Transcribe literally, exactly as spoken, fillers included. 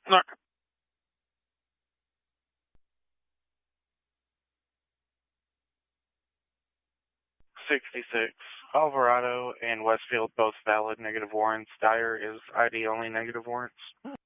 No. sixty-six. Alvarado and Westfield both valid negative warrants. Dyer is I D only negative warrants.